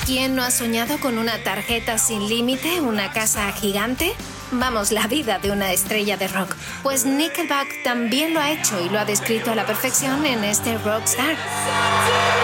¿Quién no ha soñado con una tarjeta sin límite, una casa gigante? Vamos, la vida de una estrella de rock. Pues Nickelback también lo ha hecho y lo ha descrito a la perfección en este Rockstar.